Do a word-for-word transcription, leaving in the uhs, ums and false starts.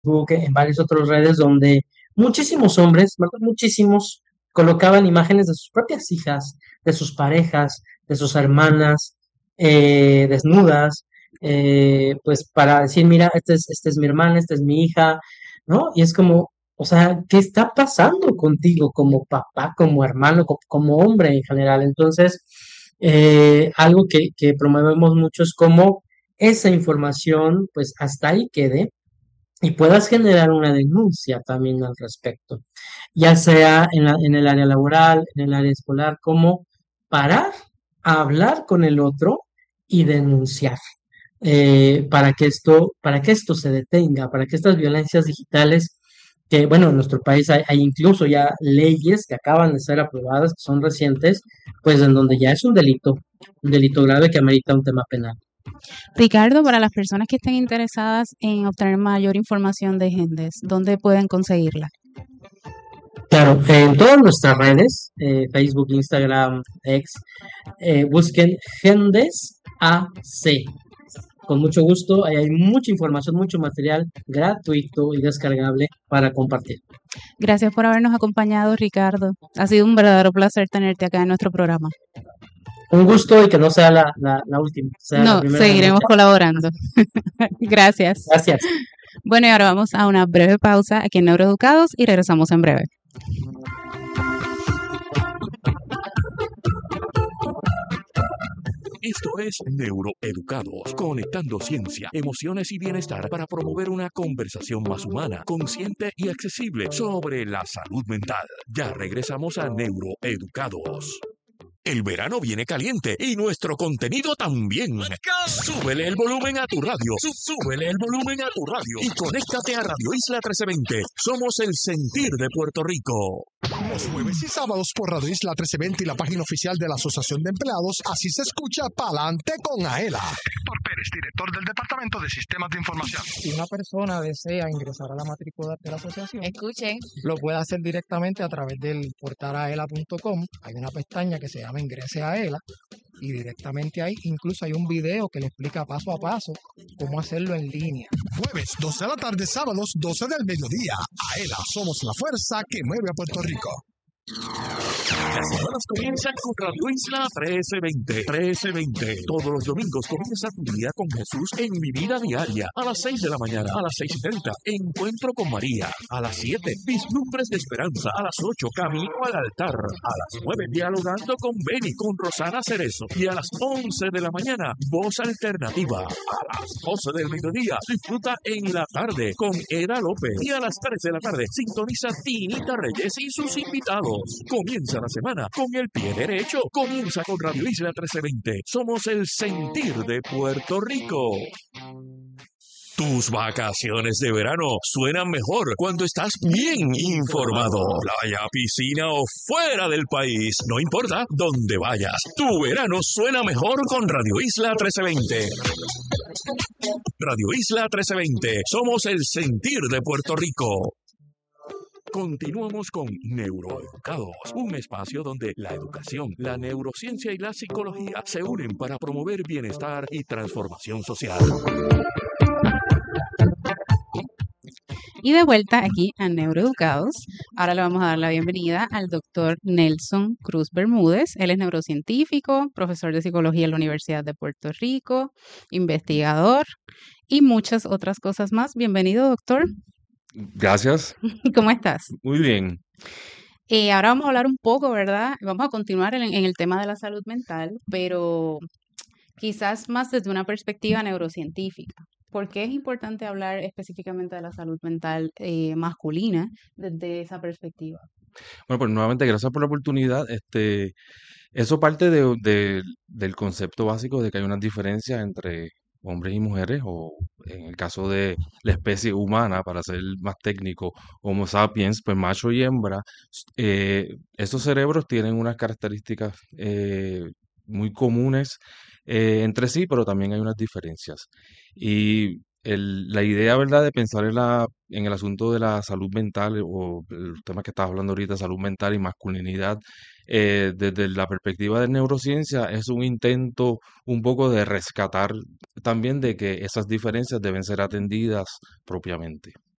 Facebook, en varias otras redes donde muchísimos hombres, ¿verdad? Muchísimos colocaban imágenes de sus propias hijas, de sus parejas, de sus hermanas, eh, desnudas, eh, pues para decir, mira, esta es, esta es mi hermana, esta es mi hija, ¿no? Y es como, o sea, ¿qué está pasando contigo como papá, como hermano, co- como, hombre en general? Entonces, eh, algo que, que promovemos mucho es cómo esa información, pues hasta ahí quede y puedas generar una denuncia también al respecto, ya sea en la- en el área laboral, en el área escolar, cómo parar a hablar con el otro y denunciar, eh, para que esto, para que esto se detenga, para que estas violencias digitales, que bueno, en nuestro país hay, hay incluso ya leyes que acaban de ser aprobadas, que son recientes, pues en donde ya es un delito, un delito grave que amerita un tema penal. Ricardo, para las personas que estén interesadas en obtener mayor información de Gendes, ¿dónde pueden conseguirla? Claro, en todas nuestras redes, eh, Facebook, Instagram, X, eh, busquen Gendes A C. Con mucho gusto, ahí hay mucha información, mucho material gratuito y descargable para compartir. Gracias por habernos acompañado, Ricardo. Ha sido un verdadero placer tenerte acá en nuestro programa. Un gusto y que no sea la, la, la última, sea la No, primera de seguiremos muchas. colaborando. Gracias. Gracias. Bueno, y ahora vamos a una breve pausa aquí en Neuroeducados y regresamos en breve. Esto es Neuroeducados, conectando ciencia, emociones y bienestar para promover una conversación más humana, consciente y accesible sobre la salud mental. Ya regresamos a Neuroeducados. El verano viene caliente y nuestro contenido también. Súbele el volumen a tu radio. Súbele el volumen a tu radio. Y conéctate a Radio Isla trece veinte. Somos el sentir de Puerto Rico. Los jueves y sábados por Radio Isla trece veinte y la página oficial de la Asociación de Empleados. Así se escucha Pa'lante con Aela. Héctor Pérez, director del Departamento de Sistemas de Información. Si una persona desea ingresar a la matrícula de la asociación, Escuchen. lo puede hacer directamente a través del portal aela punto com. Hay una pestaña que se llama Ingrese a Aela y directamente ahí incluso hay un video que le explica paso a paso cómo hacerlo en línea. Jueves, doce de la tarde, sábados, doce del mediodía. Aela, somos la fuerza que mueve a Puerto Rico. Las semanas comienzan con Radio Isla trece veinte. trece veinte. Todos los domingos comienza tu día con Jesús en Mi Vida Diaria. A las seis de la mañana, a las seis y treinta, Encuentro con María. A las siete, Vislumbres de Esperanza. A las ocho, Camino al Altar. A las nueve, Dialogando con Beni, con Rosana Cerezo. Y a las once de la mañana, Voz Alternativa. A las doce del mediodía, disfruta en la tarde con Eda López. Y a las tres de la tarde, sintoniza Tinita Reyes y sus invitados. Comienza la semana con el pie derecho. Comienza con Radio Isla trece veinte. Somos el sentir de Puerto Rico. Tus vacaciones de verano suenan mejor cuando estás bien informado. Playa, piscina o fuera del país. No importa dónde vayas. Tu verano suena mejor con Radio Isla trece veinte. Radio Isla trece veinte. Somos el sentir de Puerto Rico. Continuamos con Neuroeducados, un espacio donde la educación, la neurociencia y la psicología se unen para promover bienestar y transformación social. Y de vuelta aquí a Neuroeducados. Ahora le vamos a dar la bienvenida al doctor Nelson Cruz Bermúdez. Él es neurocientífico, profesor de psicología en la Universidad de Puerto Rico, investigador y muchas otras cosas más. Bienvenido, doctor. Gracias. ¿Cómo estás? Muy bien. Eh, ahora vamos a hablar un poco, ¿verdad? Vamos a continuar en, en el tema de la salud mental, pero quizás más desde una perspectiva neurocientífica. ¿Por qué es importante hablar específicamente de la salud mental eh, masculina desde esa perspectiva? Bueno, pues nuevamente gracias por la oportunidad. Este, eso parte de, de- del concepto básico de que hay unas diferencias entre hombres y mujeres, o en el caso de la especie humana, para ser más técnico, Homo sapiens, pues macho y hembra. Eh, estos cerebros tienen unas características eh, muy comunes eh, entre sí, pero también hay unas diferencias. Y el- la idea, ¿verdad?, de pensar en la, en el asunto de la salud mental eh, o el tema que estabas hablando ahorita, salud mental y masculinidad, eh, desde la perspectiva de neurociencia, es un intento un poco de rescatar también de que esas diferencias deben ser atendidas propiamente.